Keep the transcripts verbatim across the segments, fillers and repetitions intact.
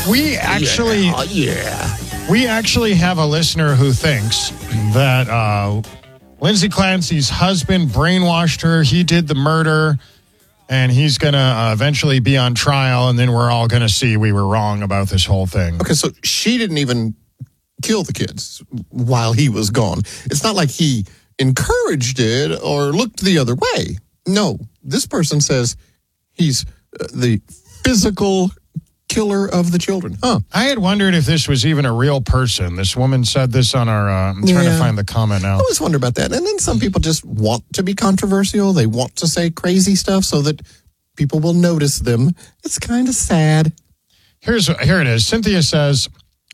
We actually, yeah, yeah. we actually have a listener who thinks that uh, Lindsay Clancy's husband brainwashed her. He did the murder, and he's going to uh, eventually be on trial, and then we're all going to see we were wrong about this whole thing. Okay, so she didn't even kill the kids while he was gone. It's not like he encouraged it or looked the other way. No, this person says he's uh, the physical killer of the children. Huh. I had wondered if this was even a real person. This woman said this on our, uh, I'm trying Yeah. to find the comment now. I always wonder about that. And then some people just want to be controversial. They want to say crazy stuff so that people will notice them. It's kind of sad. Here's Here it is. Cynthia says,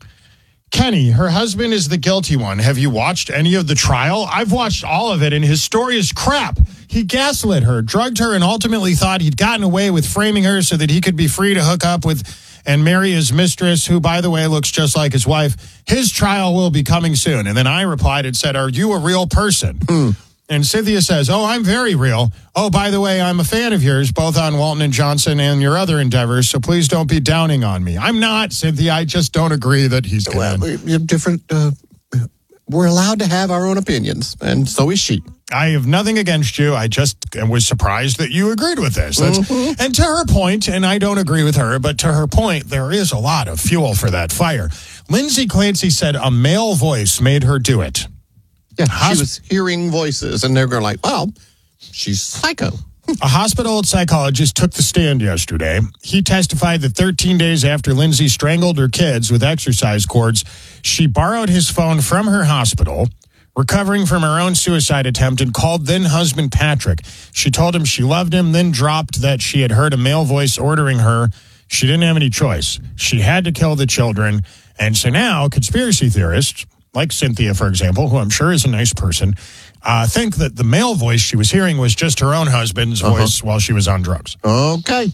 Kenny, her husband is the guilty one. Have you watched any of the trial? I've watched all of it, and his story is crap. He gaslit her, drugged her, and ultimately thought he'd gotten away with framing her so that he could be free to hook up with and marry his mistress, who, by the way, looks just like his wife. His trial will be coming soon. And then I replied and said, are you a real person? Mm. And Cynthia says, oh, I'm very real. Oh, by the way, I'm a fan of yours, both on Walton and Johnson and your other endeavors, so please don't be downing on me. I'm not, Cynthia. I just don't agree that he's Well, good. we- different. Uh, we're allowed to have our own opinions, and so is she. I have nothing against you. I just was surprised that you agreed with this. That's, Mm-hmm. And to her point, and I don't agree with her, but to her point, there is a lot of fuel for that fire. Lindsay Clancy said a male voice made her do it. Yeah, Hosp- she was hearing voices, and they're going like, well, she's psycho. A hospital psychologist took the stand yesterday. He testified that thirteen days after Lindsay strangled her kids with exercise cords, she borrowed his phone from her hospital, recovering from her own suicide attempt, and called then-husband Patrick. She told him she loved him, then dropped that she had heard a male voice ordering her. She didn't have any choice. She had to kill the children. And so now conspiracy theorists, like Cynthia, for example, who I'm sure is a nice person, uh, think that the male voice she was hearing was just her own husband's Uh-huh. voice while she was on drugs. Okay.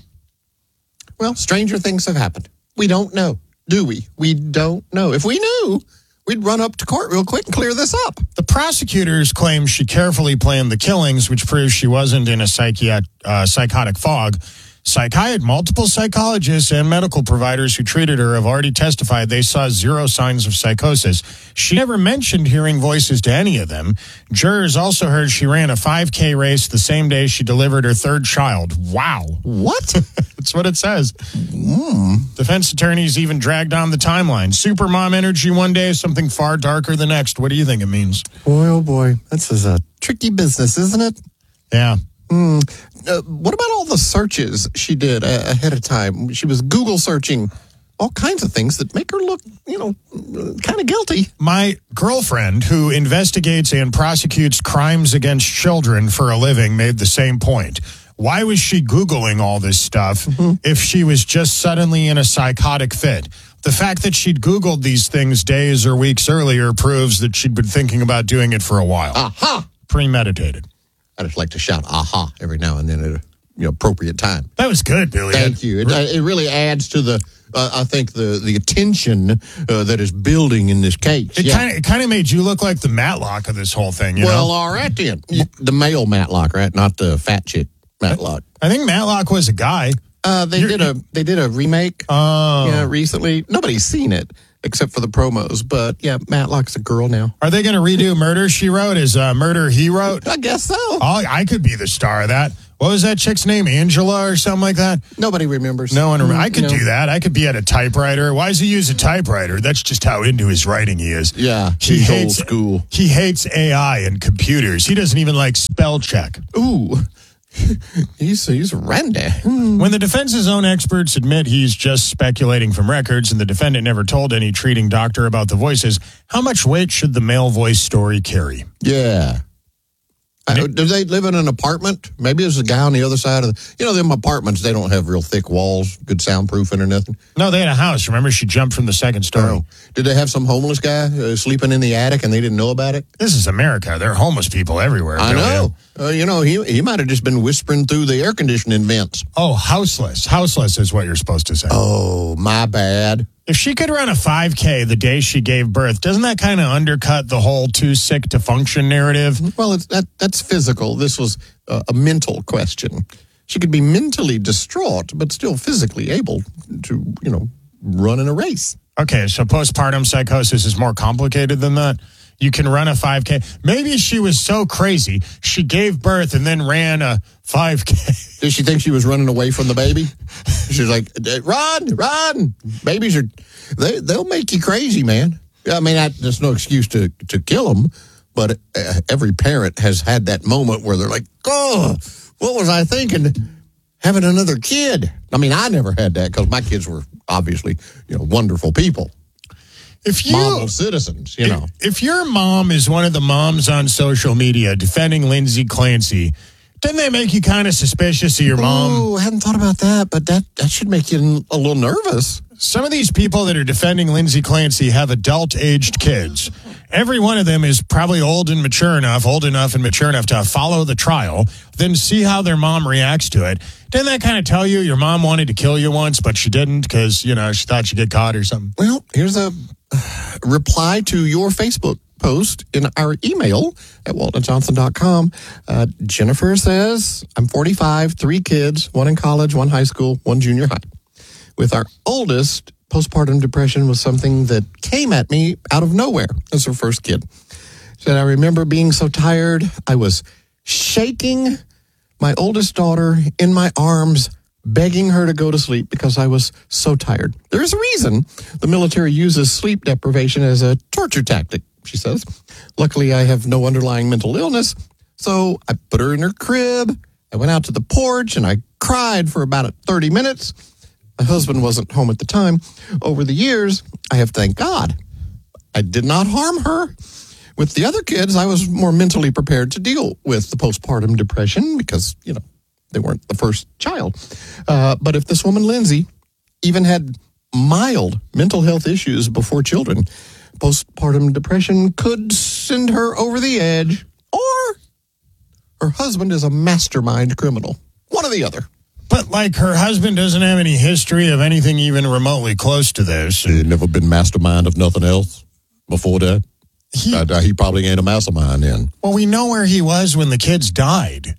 Well, stranger things have happened. We don't know, do we? We don't know. If we knew, we'd run up to court real quick and clear this up. The prosecutors claim she carefully planned the killings, which proves she wasn't in a psychiat- uh, psychotic fog. Psychiat- multiple psychologists and medical providers who treated her have already testified they saw zero signs of psychosis. She never mentioned hearing voices to any of them. Jurors also heard she ran a five K race the same day she delivered her third child. Wow. What? That's what it says. Mm. Defense attorneys even dragged on the timeline. Supermom energy one day, something far darker the next. What do you think it means? Boy, oh boy. This is a tricky business, isn't it? Yeah. Mm. Uh, what about all the searches she did uh, ahead of time? She was Google searching all kinds of things that make her look, you know, kind of guilty. My girlfriend, who investigates and prosecutes crimes against children for a living, made the same point. Why was she Googling all this stuff mm-hmm. if she was just suddenly in a psychotic fit? The fact that she'd Googled these things days or weeks earlier proves that she'd been thinking about doing it for a while. Aha! Premeditated. I just like to shout aha every now and then at a you know, appropriate time. That was good, Billy. Thank you. It, it really adds to the, uh, I think, the, the attention uh, that is building in this case. It yeah. kind of it kind of made you look like the Matlock of this whole thing, you well, know? all right then. The male Matlock, right? Not the fat chick Matlock. I think Matlock was a guy. Uh, they You're, did a they did a remake. Oh, yeah, recently. Nobody's seen it except for the promos. But yeah, Matlock's a girl now. Are they going to redo Murder, She Wrote as uh, Murder, He Wrote? I guess so. Oh, I could be the star of that. What was that chick's name? Angela or something like that? Nobody remembers. No one remembers. I could no. do that. I could be at a typewriter. Why does he use a typewriter? That's just how into his writing he is. Yeah, he he's hates old school. He hates A I and computers. He doesn't even like spell check. Ooh. he's he's Randy. When the defense's own experts admit he's just speculating from records and the defendant never told any treating doctor about the voices, how much weight should the male voice story carry? Yeah. Uh, do they live in an apartment? Maybe there's a guy on the other side of the... You know, them apartments, they don't have real thick walls, good soundproofing or nothing. No, they had a house. Remember, she jumped from the second story. Oh. Did they have some homeless guy uh, sleeping in the attic and they didn't know about it? This is America. There are homeless people everywhere. I Billy. know. Uh, you know, he he might have just been whispering through the air conditioning vents. Oh, houseless. Houseless is what you're supposed to say. Oh, my bad. If she could run a five K the day she gave birth, doesn't that kind of undercut the whole too sick to function narrative? Well, it's, that that's physical. This was uh, a mental question. She could be mentally distraught, but still physically able to, you know, running a race. Okay, so postpartum psychosis is more complicated than that. You can run a five K. Maybe she was so crazy, she gave birth and then ran a five K. Did she think she was running away from the baby? She's like, run, run. Babies are, they, they'll make you crazy, man. I mean, I, there's no excuse to, to kill them, but uh, every parent has had that moment where they're like, oh, what was I thinking? Having another kid. I mean, I never had that because my kids were obviously, you know, wonderful people. If you, model citizens, you know. If, if your mom is one of the moms on social media defending Lindsay Clancy, doesn't that make you kind of suspicious of your mom? Oh, I hadn't thought about that, but that, that should make you a little nervous. Some of these people that are defending Lindsay Clancy have adult-aged kids. Every one of them is probably old and mature enough, old enough and mature enough to follow the trial, then see how their mom reacts to it. Doesn't that kind of tell you your mom wanted to kill you once, but she didn't because, you know, she thought she'd get caught or something? Well, here's a reply to your Facebook post in our email at walton johnson dot com. Uh, Jennifer says, I'm forty-five, three kids, one in college, one high school, one junior high. With our oldest, postpartum depression was something that came at me out of nowhere as her first kid. Said, I remember being so tired, I was shaking my oldest daughter in my arms, begging her to go to sleep because I was so tired. There's a reason the military uses sleep deprivation as a torture tactic, she says. Luckily, I have no underlying mental illness, so I put her in her crib. I went out to the porch and I cried for about thirty minutes. My husband wasn't home at the time. Over the years, I have, thank God, I did not harm her. With the other kids, I was more mentally prepared to deal with the postpartum depression because, you know, they weren't the first child. Uh, but if this woman, Lindsay, even had mild mental health issues before children, postpartum depression could send her over the edge, or her husband is a mastermind criminal. One or the other. But, like, her husband doesn't have any history of anything even remotely close to this. He had never been mastermind of nothing else before that. He, uh, he probably ain't a mastermind then. Well, we know where he was when the kids died.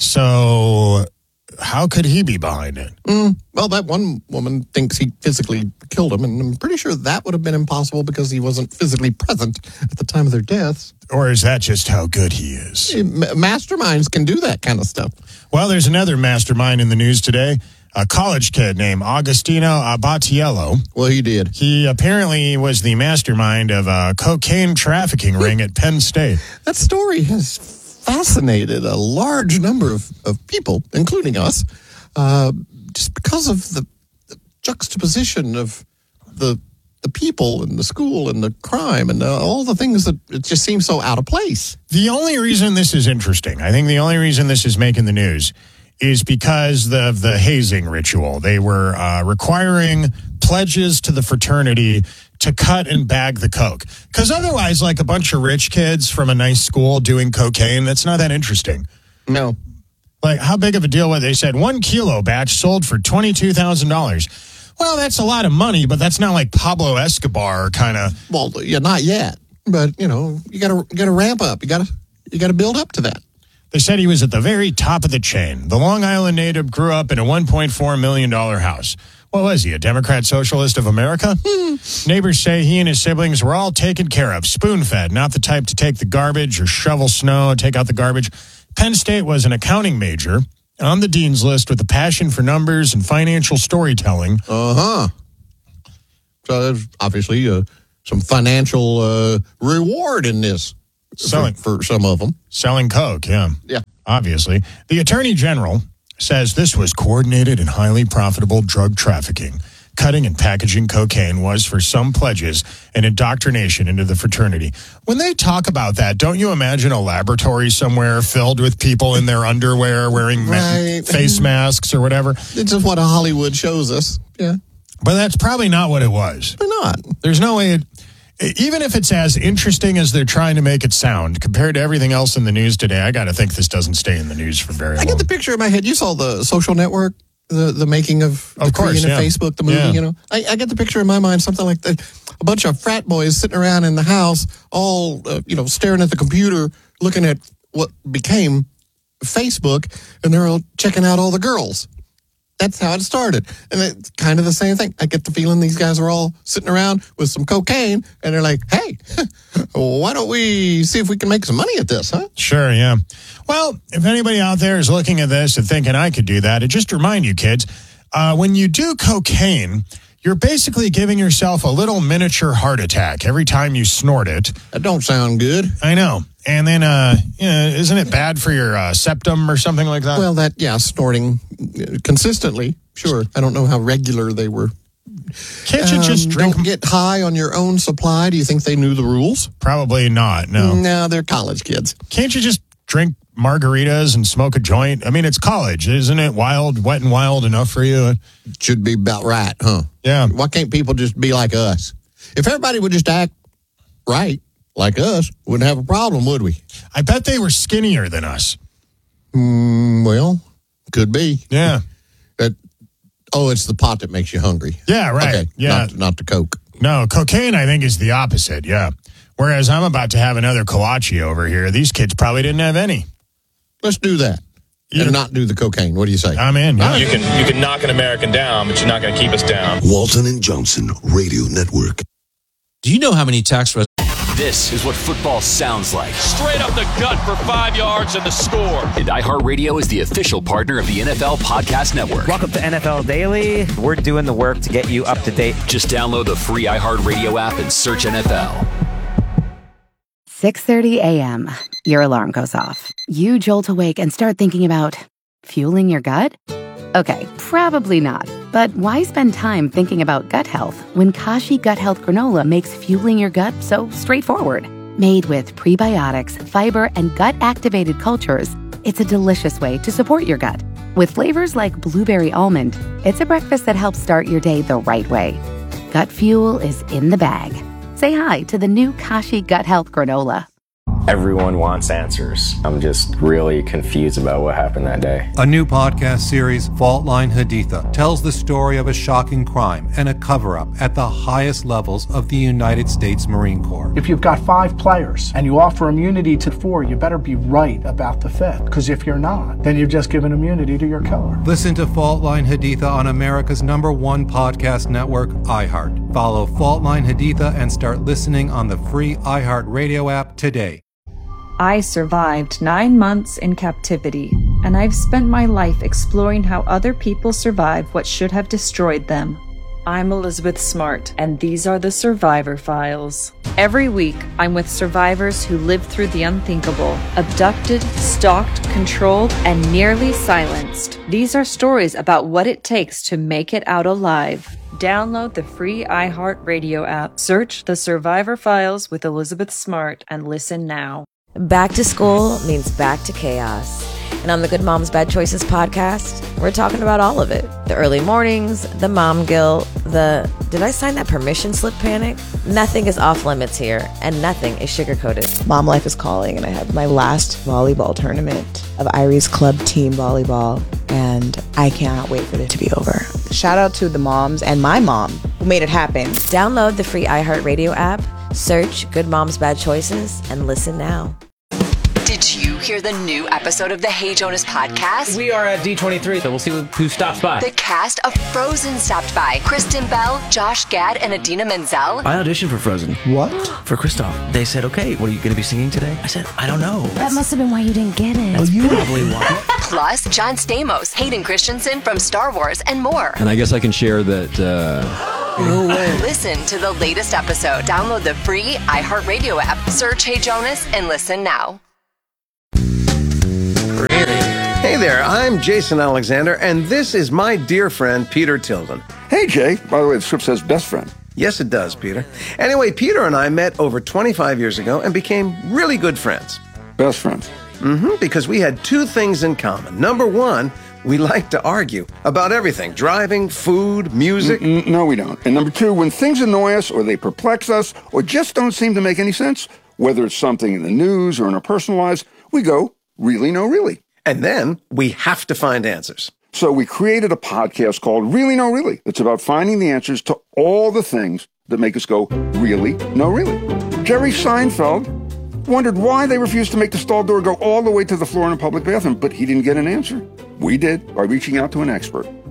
So how could he be behind it? Mm, well, that one woman thinks he physically killed him, and I'm pretty sure that would have been impossible because he wasn't physically present at the time of their deaths. Or is that just how good he is? Masterminds can do that kind of stuff. Well, there's another mastermind in the news today. A college kid named Agostino Abatiello. Well, he did. He apparently was the mastermind of a cocaine trafficking ring at Penn State. That story has fascinated a large number of, of people, including us, uh, just because of the, the juxtaposition of the the people and the school and the crime and uh, all the things that it just seems so out of place. The only reason this is interesting, I think the only reason this is making the news is because of the hazing ritual. They were uh, requiring pledges to the fraternity to cut and bag the coke. Because otherwise, like a bunch of rich kids from a nice school doing cocaine, that's not that interesting. No. Like, how big of a deal was it? They said one kilo batch sold for twenty-two thousand dollars. Well, that's a lot of money, but that's not like Pablo Escobar kind of. Well, yeah, not yet. But, you know, you got to you got to ramp up. You got to you got to build up to that. They said he was at the very top of the chain. The Long Island native grew up in a one point four million dollars house. What was he, a Democrat Socialist of America? Hmm. Neighbors say he and his siblings were all taken care of, spoon-fed, not the type to take the garbage or shovel snow, take out the garbage. Penn State was an accounting major on the dean's list with a passion for numbers and financial storytelling. Uh-huh. So there's obviously uh, some financial uh, reward in this. Selling for, for some of them. Selling coke, yeah. Yeah. Obviously. The Attorney General says this was coordinated and highly profitable drug trafficking. Cutting and packaging cocaine was, for some pledges, an indoctrination into the fraternity. When they talk about that, don't you imagine a laboratory somewhere filled with people in their underwear wearing right. ma- face masks or whatever? It's just what Hollywood shows us. Yeah. But that's probably not what it was. They're not. There's no way it... Even if it's as interesting as they're trying to make it sound, compared to everything else in the news today, I got to think this doesn't stay in the news for very long. I get the picture in my head. You saw the Social Network, the, the making of, of the course, Korean yeah. and Facebook, the movie, yeah. you know. I, I get the picture in my mind, something like that. A bunch of frat boys sitting around in the house, all, uh, you know, staring at the computer, looking at what became Facebook, and they're all checking out all the girls. That's how it started. And it's kind of the same thing. I get the feeling these guys are all sitting around with some cocaine, and they're like, hey, why don't we see if we can make some money at this, huh? Sure, yeah. Well, if anybody out there is looking at this and thinking I could do that, it just remind you, kids, uh, when you do cocaine, you're basically giving yourself a little miniature heart attack every time you snort it. That don't sound good. I know. And then, uh, you know, isn't it bad for your uh, septum or something like that? Well, that, yeah, snorting consistently, sure. I don't know how regular they were. Can't you just um, drink? Don't get high on your own supply. Do you think they knew the rules? Probably not, no. No, they're college kids. Can't you just drink margaritas and smoke a joint? I mean, it's college. Isn't it wild, wet and wild enough for you? Should be about right, huh? Yeah. Why can't people just be like us? If everybody would just act right, like us, wouldn't have a problem, would we? I bet they were skinnier than us. Mm, well, could be. Yeah. That. Oh, it's the pot that makes you hungry. Yeah, right. Okay, yeah. Not, not the Coke. No, cocaine, I think, is the opposite, yeah. Whereas I'm about to have another kolache over here. These kids probably didn't have any. Let's do that. Yeah. And not do the cocaine. What do you say? I'm in. Yeah. You can you can knock an American down, but you're not going to keep us down. Walton and Johnson Radio Network. Do you know how many tax res- This is what football sounds like. Straight up the gut for five yards and the score. And iHeartRadio is the official partner of the N F L Podcast Network. Welcome to N F L Daily. We're doing the work to get you up to date. Just download the free iHeartRadio app and search N F L. six thirty a.m. Your alarm goes off. You jolt awake and start thinking about fueling your gut? Okay, probably not. But why spend time thinking about gut health when Kashi Gut Health Granola makes fueling your gut so straightforward? Made with prebiotics, fiber, and gut-activated cultures, it's a delicious way to support your gut. With flavors like blueberry almond, it's a breakfast that helps start your day the right way. Gut fuel is in the bag. Say hi to the new Kashi Gut Health Granola. Everyone wants answers. I'm just really confused about what happened that day. A new podcast series, Fault Line Haditha, tells the story of a shocking crime and a cover-up at the highest levels of the United States Marine Corps. If you've got five players and you offer immunity to four, you better be right about the fifth. Because if you're not, then you've just given immunity to your killer. Listen to Fault Line Haditha on America's number one podcast network, iHeart. Follow Fault Line Haditha and start listening on the free iHeart Radio app today. I survived nine months in captivity, and I've spent my life exploring how other people survive what should have destroyed them. I'm Elizabeth Smart, and these are the Survivor Files. Every week, I'm with survivors who lived through the unthinkable, abducted, stalked, controlled, and nearly silenced. These are stories about what it takes to make it out alive. Download the free iHeartRadio app, search The Survivor Files with Elizabeth Smart, and listen now. Back to school means back to chaos. And on the Good Moms Bad Choices podcast, we're talking about all of it. The early mornings, the mom guilt, the did I sign that permission slip panic? Nothing is off limits here, and nothing is sugar-coated. Mom life is calling, and I have my last volleyball tournament of Irie's Club Team Volleyball, and I cannot wait for it to be over. Shout out to the moms and my mom who made it happen. Download the free iHeartRadio app, search Good Moms Bad Choices, and listen now. Did you hear the new episode of the Hey Jonas podcast? We are at D twenty-three, so we'll see who stops by. The cast of Frozen stopped by. Kristen Bell, Josh Gad, and Idina Menzel. I auditioned for Frozen. What? For Kristoff. They said, okay, what are you going to be singing today? I said, I don't know. That must have been why you didn't get it. That's you probably why. Plus, John Stamos, Hayden Christensen from Star Wars, and more. And I guess I can share that... Uh... No way. Listen to the latest episode. Download the free iHeartRadio app. Search Hey Jonas and listen now. Hey there, I'm Jason Alexander, and this is my dear friend, Peter Tilden. Hey, Jay. By the way, the script says best friend. Yes, it does, Peter. Anyway, Peter and I met over twenty-five years ago and became really good friends. Best friends? Mm-hmm, because we had two things in common. Number one, we like to argue about everything. Driving, food, music. Mm-mm, no, we don't. And number two, when things annoy us or they perplex us or just don't seem to make any sense, whether it's something in the news or in our personal lives, we go, really, no, really. And then we have to find answers. So we created a podcast called Really, No, Really. It's about finding the answers to all the things that make us go, really, no, really. Jerry Seinfeld wondered why they refused to make the stall door go all the way to the floor in a public bathroom, but he didn't get an answer. We did by reaching out to an expert.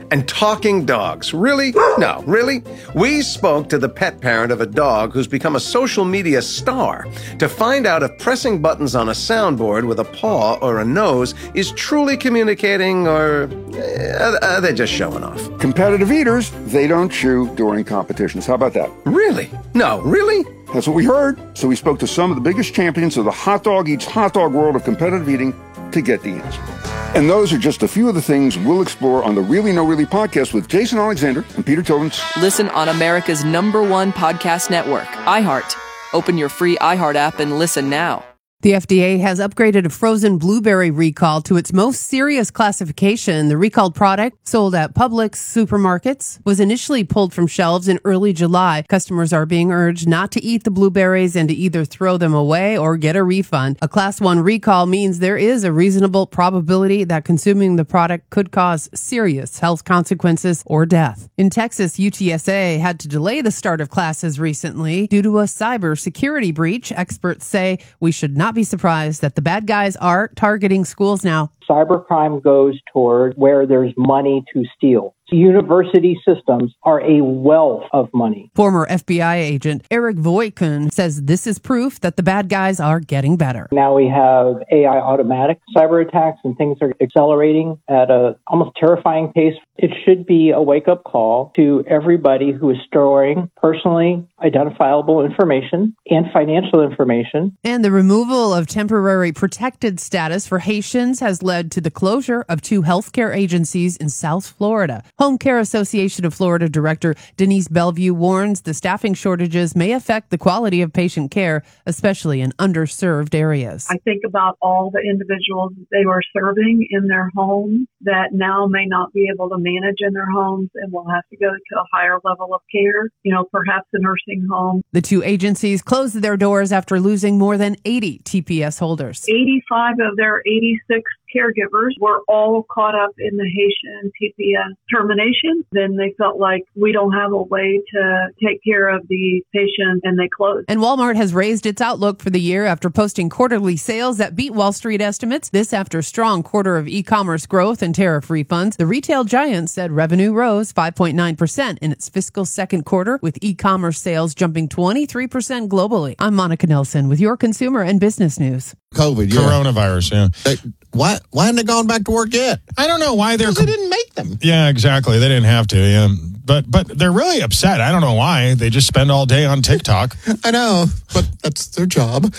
And talking dogs. Really? No, really? We spoke to the pet parent of a dog who's become a social media star to find out if pressing buttons on a soundboard with a paw or a nose is truly communicating, or uh, are they just showing off? Competitive eaters, they don't chew during competitions. How about that? Really? No, really? That's what we heard. So we spoke to some of the biggest champions of the hot dog eats hot dog world of competitive eating to get the answer. And those are just a few of the things we'll explore on the Really No Really podcast with Jason Alexander and Peter Tillins. Listen on America's number one podcast network, iHeart. Open your free iHeart app and listen now. The F D A has upgraded a frozen blueberry recall to its most serious classification. The recalled product, sold at Publix supermarkets, was initially pulled from shelves in early July. Customers are being urged not to eat the blueberries and to either throw them away or get a refund. A Class one recall means there is a reasonable probability that consuming the product could cause serious health consequences or death. In Texas, U T S A had to delay the start of classes recently due to a cybersecurity breach. Experts say we should not be surprised that the bad guys are targeting schools now. Cybercrime goes toward where there's money to steal. University systems are a wealth of money. Former F B I agent Eric Voitkun says this is proof that the bad guys are getting better. Now we have A I automatic cyber attacks, and things are accelerating at a almost terrifying pace. It should be a wake-up call to everybody who is storing personally identifiable information and financial information. And the removal of temporary protected status for Haitians has led to the closure of two healthcare agencies in South Florida. Home Care Association of Florida Director Denise Bellevue warns the staffing shortages may affect the quality of patient care, especially in underserved areas. I think about all the individuals they were serving in their homes that now may not be able to manage in their homes and will have to go to a higher level of care, you know, perhaps a nursing home. The two agencies closed their doors after losing more than eighty T P S holders. eighty-five of their eighty-six caregivers were all caught up in the Haitian T P S termination. Then they felt like we don't have a way to take care of the patient, and they closed. And Walmart has raised its outlook for the year after posting quarterly sales that beat Wall Street estimates. This after a strong quarter of e-commerce growth and tariff refunds. The retail giant said revenue rose five point nine percent in its fiscal second quarter, with e-commerce sales jumping twenty-three percent globally. I'm Monica Nelson with your consumer and business news. COVID, yeah. Coronavirus, yeah. They, why why haven't they gone back to work yet? I don't know why they're... Because they didn't make them. Yeah, exactly. They didn't have to, yeah. But, but they're really upset. I don't know why. They just spend all day on TikTok. I know, but that's their job.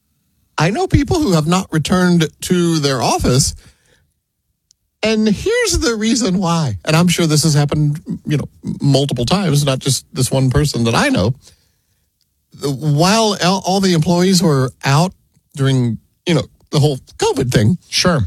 I know people who have not returned to their office, and here's the reason why. And I'm sure this has happened, you know, multiple times, not just this one person that I know. While all the employees were out during, you know, the whole COVID thing. Sure.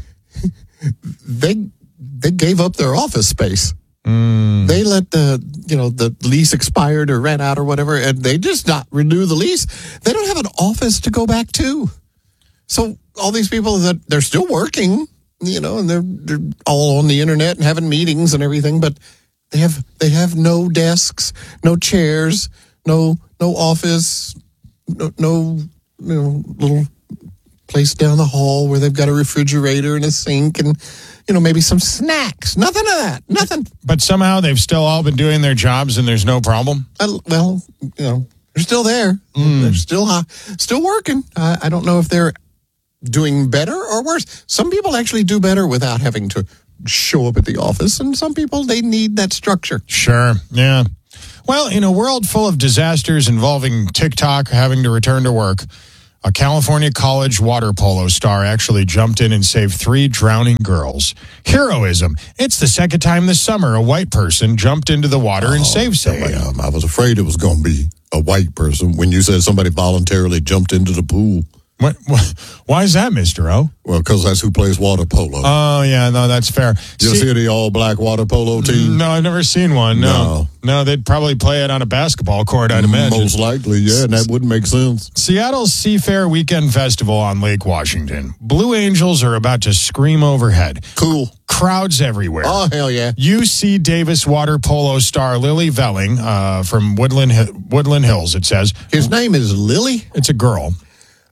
They they gave up their office space. Mm. They let the, you know, the lease expired or ran out or whatever, and they just not renew the lease. They don't have an office to go back to. So all these people that they're still working, you know, and they're they're all on the internet and having meetings and everything, but they have they have no desks, no chairs, no no office, no, no you know, little place down the hall where they've got a refrigerator and a sink and, you know, maybe some snacks. Nothing of that. Nothing. But somehow they've still all been doing their jobs and there's no problem? Uh, well, you know, they're still there. Mm. They're still uh, still working. Uh, I don't know if they're doing better or worse. Some people actually do better without having to show up at the office, and some people, they need that structure. Sure, yeah. Well, in a world full of disasters involving TikTok having to return to work, a California college water polo star actually jumped in and saved three drowning girls. Heroism. It's the second time this summer a white person jumped into the water oh, and saved somebody. Damn, I was afraid it was going to be a white person when you said somebody voluntarily jumped into the pool. What, what, why is that, Mister O? Well, because that's who plays water polo. Oh, yeah, no, that's fair. You see the all-black water polo team? No, I've never seen one, no. no. No, they'd probably play it on a basketball court, I'd imagine. Most likely, yeah, and that wouldn't make sense. Seattle's Seafair Weekend Festival on Lake Washington. Blue Angels are about to scream overhead. Cool. Crowds everywhere. Oh, hell yeah. U C Davis water polo star Lily Velling uh, from Woodland, Woodland Hills, it says. His name is Lily? It's a girl.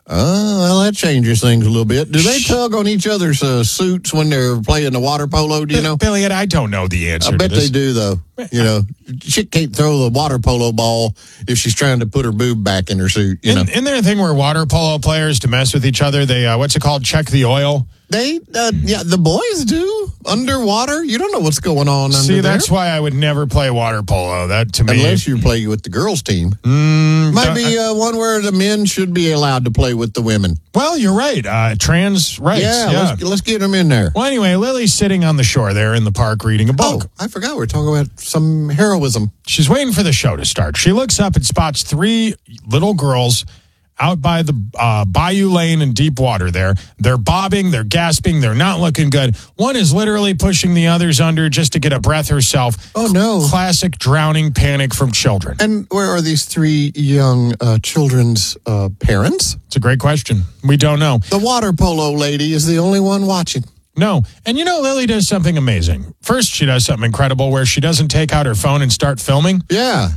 Oh, well, that changes things a little bit. Do they tug on each other's uh, suits when they're playing the water polo? Do you know? Billy, I don't know the answer. I bet to this. they do, though. You know, chick can't throw the water polo ball if she's trying to put her boob back in her suit. You know, Isn't, isn't there a thing where water polo players, to mess with each other, they uh, what's it called? Check the oil. They, uh, yeah, the boys do underwater. You don't know what's going on. See, under that's there. why I would never play water polo. That to me, Unless you play with the girls' team, mm, might be uh, one where the men should be allowed to play with the women. Well, you're right. Uh, trans rights. Yeah, Yeah, Let's, let's get them in there. Well, anyway, Lily's sitting on the shore there in the park reading a book. Oh, I forgot we were talking about some heroism. She's waiting for the show to start. She looks up and spots three little girls out by the uh, Bayou Lane in deep water there. They're bobbing, they're gasping, they're not looking good. One is literally pushing the others under just to get a breath herself. Oh, no. Classic drowning panic from children. And where are these three young uh, children's uh, parents? It's a great question. We don't know. The water polo lady is the only one watching. No. And you know, Lily does something amazing. First, she does something incredible where she doesn't take out her phone and start filming. Yeah.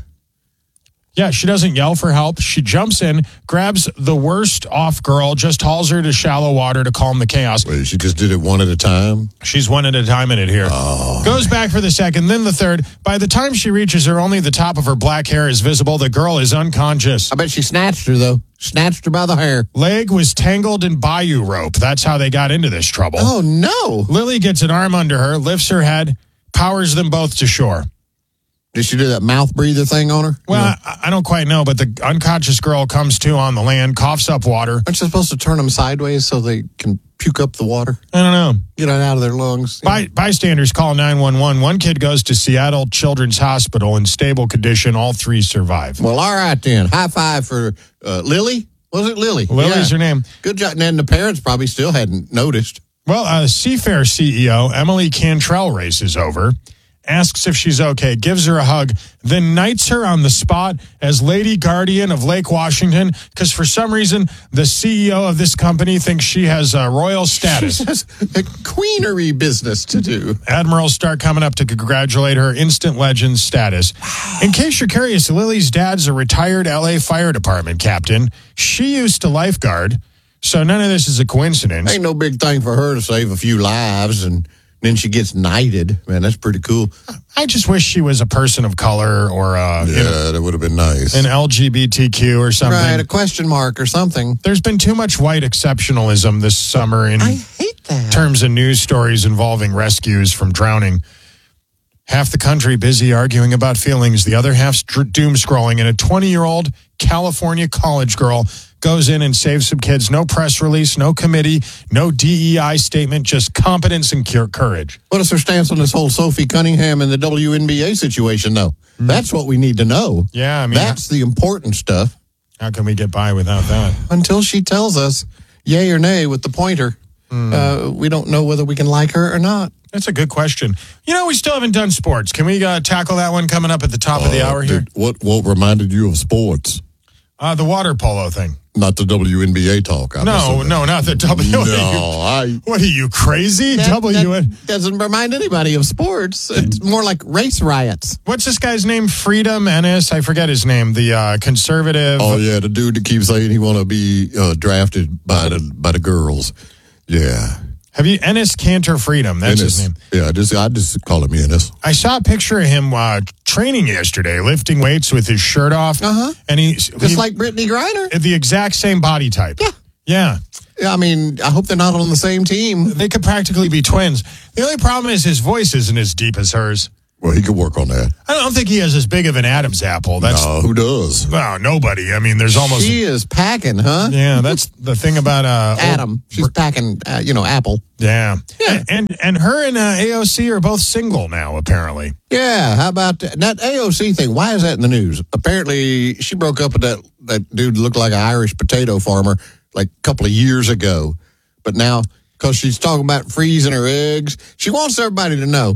Yeah, she doesn't yell for help. She jumps in, grabs the worst off girl, just hauls her to shallow water to calm the chaos. Wait, she just did it one at a time? She's one at a time in it here. Oh, Goes back for the second, then the third. By the time she reaches her, only the top of her black hair is visible. The girl is unconscious. I bet she snatched her, though. Snatched her by the hair. Leg was tangled in bayou rope. That's how they got into this trouble. Oh, no. Lily gets an arm under her, lifts her head, powers them both to shore. Did she do that mouth breather thing on her? Well, You know? I, I don't quite know, but the unconscious girl comes to on the land, coughs up water. Aren't you supposed to turn them sideways so they can puke up the water? I don't know. Get it out of their lungs. By, bystanders call nine one one. One kid goes to Seattle Children's Hospital in stable condition. All three survive. Well, all right then. High five for uh, Lily. Was it Lily? Lily's Yeah. her name. Good job. And then the parents probably still hadn't noticed. Well, uh, Seafair C E O Emily Cantrell races over, asks if she's okay, gives her a hug, then knights her on the spot as Lady Guardian of Lake Washington, because for some reason, the C E O of this company thinks she has uh, royal status. She has a queenery business to do. Admirals start coming up to congratulate her, instant legend status. In case you're curious, Lily's dad's a retired L A Fire Department captain. She used to lifeguard, so none of this is a coincidence. Ain't no big thing for her to save a few lives, and then she gets knighted. Man, that's pretty cool. I just wish she was a person of color or uh, Yeah, you know, that would have been nice. an L G B T Q or something. Right, a question mark or something. There's been too much white exceptionalism this summer in I hate that. terms of news stories involving rescues from drowning. Half the country busy arguing about feelings, the other half's dr- doom scrolling, and a twenty-year-old California college girl goes in and saves some kids. No press release, no committee, no D E I statement, just competence and cure- courage. What is her stance on this whole Sophie Cunningham and the W N B A situation, though? Mm-hmm. That's what we need to know. Yeah, I mean, That's the important stuff. how can we get by without that? Until she tells us yay or nay with the pointer, mm. uh, we don't know whether we can like her or not. That's a good question. You know, we still haven't done sports. Can we uh, tackle that one coming up at the top uh, of the hour here? What what reminded you of sports? Uh, the water polo thing. Not the W N B A talk. I'm no, assuming. no, not the W. No, what are you, I. What are you crazy? That, W. That doesn't remind anybody of sports. It's more like race riots. What's this guy's name? Freedom Ennis. I forget his name. The uh, conservative. Oh yeah, the dude that keeps saying he want to be uh, drafted by the by the girls. Yeah. Have you Ennis Cantor Freedom? That's Ennis. his name. Yeah, I just I just call him Ennis. I saw a picture of him uh, training yesterday, lifting weights with his shirt off. Uh huh. And he just he, like Brittany Griner. The exact same body type. Yeah. Yeah. Yeah. I mean, I hope they're not on the same team. They could practically be twins. The only problem is his voice isn't as deep as hers. Well, he could work on that. I don't think he has as big of an Adam's apple. That's no, who does? Well, nobody. I mean, there's almost. She is packing, huh? Yeah, that's the thing about uh, Adam. She's packing, uh, you know, apple. Yeah, yeah. And and her and uh, A O C are both single now, apparently. Yeah. How about that? That A O C thing? Why is that in the news? Apparently, she broke up with that that dude who looked like an Irish potato farmer like a couple of years ago, but now because she's talking about freezing her eggs, she wants everybody to know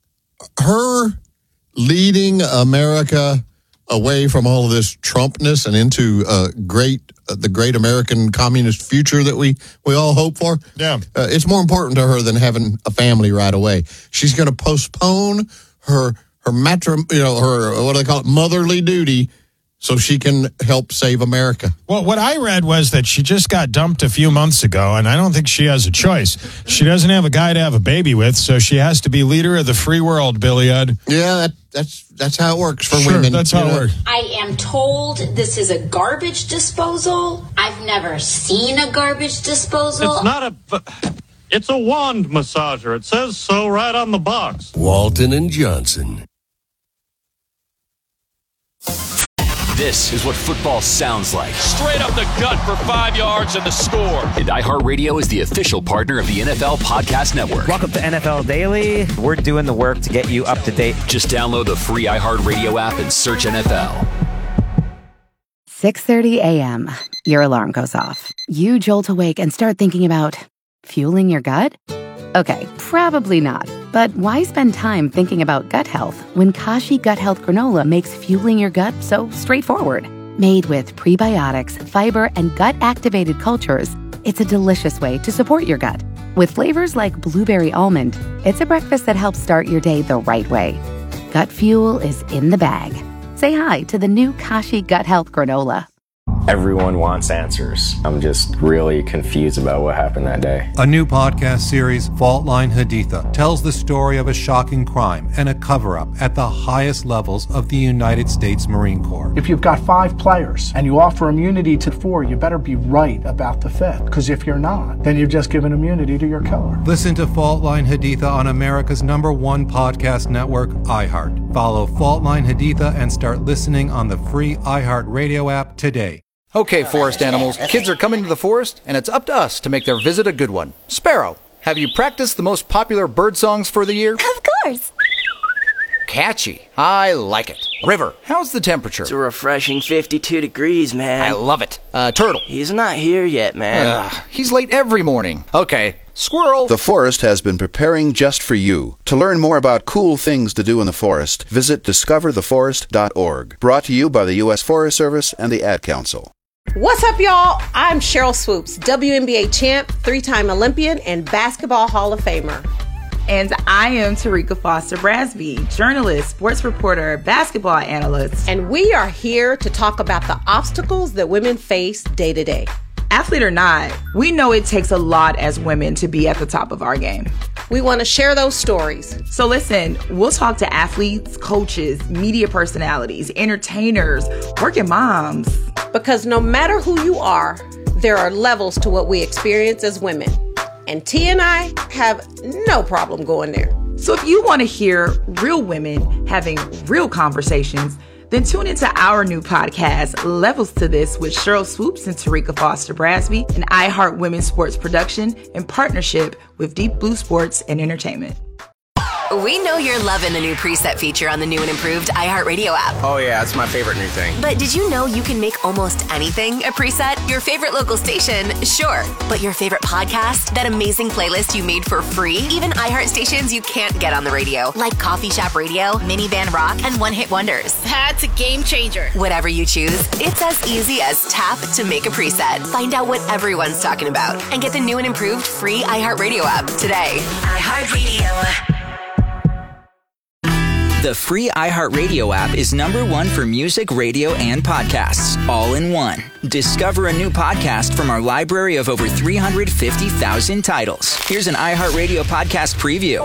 her leading America away from all of this Trumpness and into uh, great uh, the great American communist future that we, we all hope for. Yeah, uh, it's more important to her than having a family right away. She's going to postpone her her matrim, you know, her what do they call it, motherly duty, so she can help save America. Well, what I read was that she just got dumped a few months ago, and I don't think she has a choice. She doesn't have a guy to have a baby with, so she has to be leader of the free world, Billy Udd. Yeah, that, that's that's how it works for sure, women. That's how it works. I am told this is a garbage disposal. I've never seen a garbage disposal. It's not a... It's a wand massager. It says so right on the box. Walton and Johnson. This is what football sounds like. Straight up the gut for five yards and the score. And iHeartRadio is the official partner of the N F L Podcast Network. Welcome to N F L Daily. We're doing the work to get you up to date. Just download the free iHeartRadio app and search N F L. six thirty a.m. Your alarm goes off. You jolt awake and start thinking about fueling your gut? Okay, probably not. But why spend time thinking about gut health when Kashi Gut Health Granola makes fueling your gut so straightforward? Made with prebiotics, fiber, and gut-activated cultures, it's a delicious way to support your gut. With flavors like blueberry almond, it's a breakfast that helps start your day the right way. Gut fuel is in the bag. Say hi to the new Kashi Gut Health Granola. Everyone wants answers. I'm just really confused about what happened that day. A new podcast series, Fault Line Haditha, tells the story of a shocking crime and a cover-up at the highest levels of the United States Marine Corps. If you've got five players and you offer immunity to four, you better be right about the fifth. Because if you're not, then you've just given immunity to your killer. Listen to Fault Line Haditha on America's number one podcast network, iHeart. Follow Fault Line Haditha and start listening on the free iHeart Radio app today. Okay, forest animals, kids are coming to the forest, and it's up to us to make their visit a good one. Sparrow, have you practiced the most popular bird songs for the year? Of course. Catchy. I like it. River, how's the temperature? It's a refreshing fifty-two degrees, man. I love it. Uh, Turtle. He's not here yet, man. Uh, he's late every morning. Okay. Squirrel. The forest has been preparing just for you. To learn more about cool things to do in the forest, visit discover the forest dot org. Brought to you by the U S Forest Service and the Ad Council. What's up, y'all? I'm Cheryl Swoops, W N B A champ, three-time Olympian, and Basketball Hall of Famer. And I am Tarika Foster Brasby, journalist, sports reporter, basketball analyst. And we are here to talk about the obstacles that women face day to day. Athlete or not, we know it takes a lot as women to be at the top of our game. We want to share those stories. So listen, we'll talk to athletes, coaches, media personalities, entertainers, working moms. Because no matter who you are, there are levels to what we experience as women. And T and I have no problem going there. So if you want to hear real women having real conversations, then tune into our new podcast, Levels to This, with Cheryl Swoops and Tarika Foster Brasby, an iHeart Women's Sports production in partnership with Deep Blue Sports and Entertainment. We know you're loving the new preset feature on the new and improved iHeartRadio app. Oh yeah, it's my favorite new thing. But did you know you can make almost anything a preset? Your favorite local station, sure. But your favorite podcast? That amazing playlist you made for free? Even iHeart stations you can't get on the radio, like Coffee Shop Radio, Minivan Rock, and One Hit Wonders. That's a game changer. Whatever you choose, it's as easy as tap to make a preset. Find out what everyone's talking about and get the new and improved free iHeartRadio app today. iHeartRadio. The free iHeartRadio app is number one for music, radio, and podcasts, all in one. Discover a new podcast from our library of over three hundred fifty thousand titles. Here's an iHeartRadio podcast preview.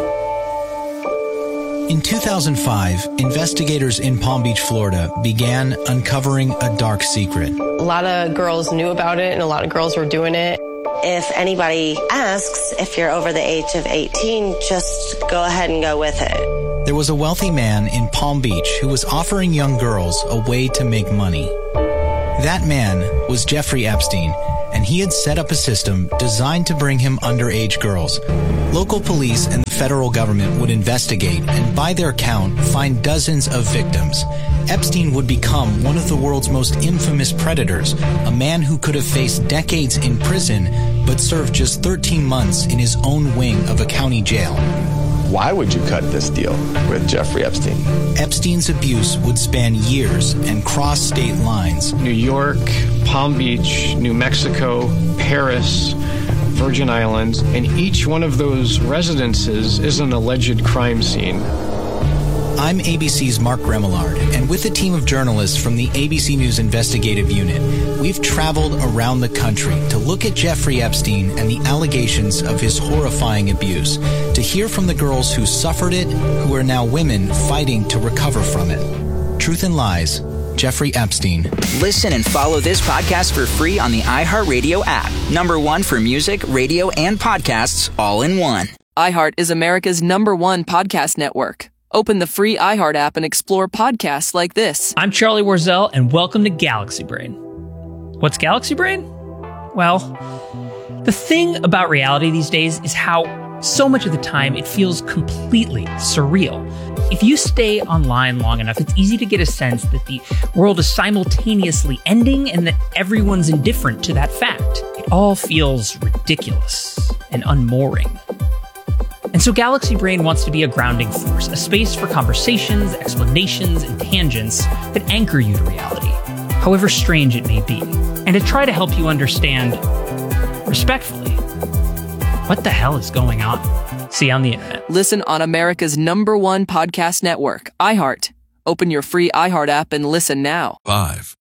In two thousand five, investigators in Palm Beach, Florida, began uncovering a dark secret. A lot of girls knew about it, and a lot of girls were doing it. If anybody asks if you're over the age of eighteen, just go ahead and go with it. There was a wealthy man in Palm Beach who was offering young girls a way to make money. That man was Jeffrey Epstein, and he had set up a system designed to bring him underage girls. Local police and the federal government would investigate and, by their count, find dozens of victims. Epstein would become one of the world's most infamous predators, a man who could have faced decades in prison but served just thirteen months in his own wing of a county jail. Why would you cut this deal with Jeffrey Epstein? Epstein's abuse would span years and cross state lines. New York, Palm Beach, New Mexico, Paris, Virgin Islands, and each one of those residences is an alleged crime scene. I'm A B C's Mark Remillard, and with a team of journalists from the A B C News Investigative Unit, we've traveled around the country to look at Jeffrey Epstein and the allegations of his horrifying abuse, to hear from the girls who suffered it, who are now women fighting to recover from it. Truth and Lies, Jeffrey Epstein. Listen and follow this podcast for free on the iHeartRadio app. Number one for music, radio, and podcasts all in one. iHeart is America's number one podcast network. Open the free iHeart app and explore podcasts like this. I'm Charlie Warzel, and welcome to Galaxy Brain. What's Galaxy Brain? Well, the thing about reality these days is how so much of the time it feels completely surreal. If you stay online long enough, it's easy to get a sense that the world is simultaneously ending and that everyone's indifferent to that fact. It all feels ridiculous and unmooring. And so Galaxy Brain wants to be a grounding force, a space for conversations, explanations, and tangents that anchor you to reality, however strange it may be, and to try to help you understand, respectfully, what the hell is going on? See you on the internet. Listen on America's number one podcast network, iHeart. Open your free iHeart app and listen now. Five,